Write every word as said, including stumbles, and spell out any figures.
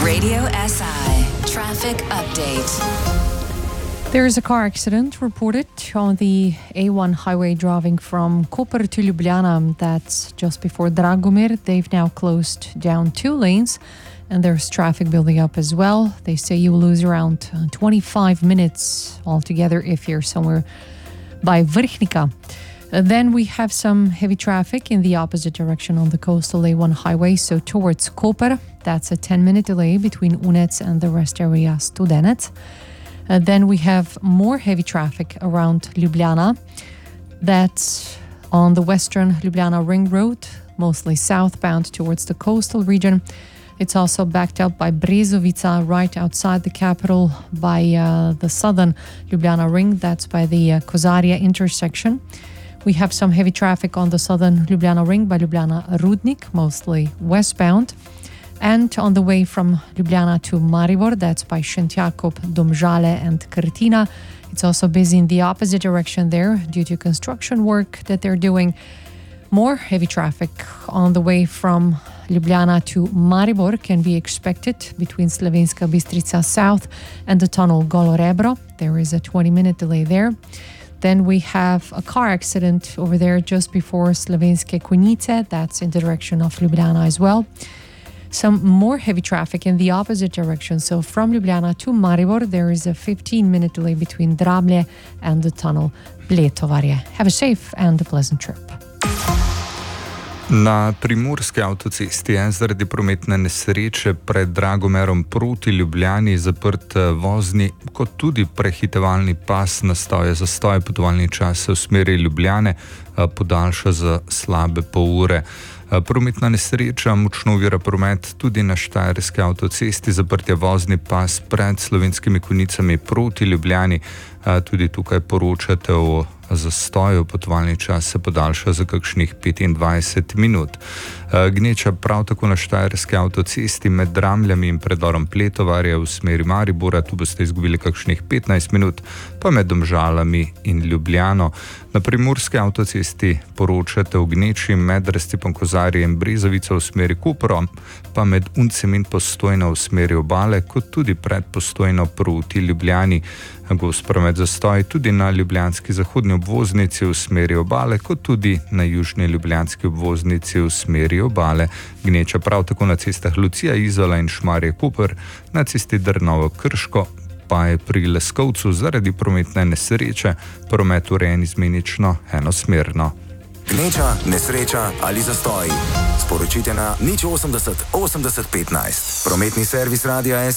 Radio S I traffic update. There is a car accident reported on the A one highway driving from Koper to Ljubljana. That's just before Dragomir. They've now closed down two lanes and there's traffic building up as well. They say you will lose around twenty-five minutes altogether if you're somewhere by Vrhnika. Uh, then we have some heavy traffic in the opposite direction on the coastal A one highway, so towards Koper. That's a ten-minute delay between Unec and the rest area Studenec. Uh, then we have more heavy traffic around Ljubljana. That's on the western Ljubljana ring road, mostly southbound towards the coastal region. It's also backed up by Brezovica, right outside the capital, by uh, the southern Ljubljana ring. That's by the uh, Kozarje intersection. We have some heavy traffic on the southern Ljubljana ring by Ljubljana Rudnik, mostly westbound. And on the way from Ljubljana to Maribor, that's by Šentjakov, Domžale and Krtina. It's also busy in the opposite direction there due to construction work that they're doing. More heavy traffic on the way from Ljubljana to Maribor can be expected between Slovenska Bistrica South and the tunnel Golo Rebro. There is a twenty-minute delay there. Then we have a car accident over there just before Slovenske Konjice. That's in the direction of Ljubljana as well. Some more heavy traffic in the opposite direction. So from Ljubljana to Maribor, there is a fifteen-minute delay between Drablje and the tunnel Bletovarje. Have a safe and a pleasant trip. Na primorski avtocesti je zaradi prometne nesreče pred Dragomerom proti Ljubljani zaprt vozni kot tudi prehitevalni pas. Nastal je zastoj, potovalni čas se v smeri Ljubljane podaljša za slabe pol ure. Prometna nesreča močno ovira promet tudi na štajerski avtocesti, zaprt je vozni pas pred Slovenskimi Konjicami proti Ljubljani. Tudi tukaj poročate o zastoju, potovalni čas se podaljša za kakšnih petindvajset minut. Gneča prav tako na štajerski avtocesti med Dramljami in predorom Pletovarje v smeri Maribora, tu boste izgubili kakšnih petnajst minut, pa med Domžalami in Ljubljano. Na primorski avtocesti poročate o gneči med Razcepom Kozarje in Brezovico v smeri Kopra, pa med Uncem in Postojno v smeri Obale, kot tudi pred Postojno proti Ljubljani. Gost promet zastoj tudi na ljubljanski zahodni obvoznici v smeri Obale, kot tudi na južni ljubljanski obvoznici v smeri Obale. Gneča prav tako na cestah Lucija, Izola in Šmarje Koper, na cesti Drnovo Krško, pa je pri Leskovcu zaradi prometne nesreče promet urejen izmenično enosmerno. Gneča, nesreča ali zastoj. Sporočite na nič osemdeset osemdeset petnajst. Prometni servis Radia S.